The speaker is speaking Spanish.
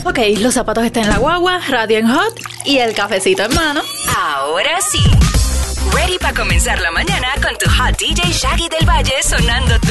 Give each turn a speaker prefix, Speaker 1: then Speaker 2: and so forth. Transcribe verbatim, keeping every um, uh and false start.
Speaker 1: Ok, los zapatos están en la guagua, radio en hot y el cafecito en mano.
Speaker 2: Ahora sí. Ready para comenzar la mañana con tu hot D J Shaggy del Valle sonándote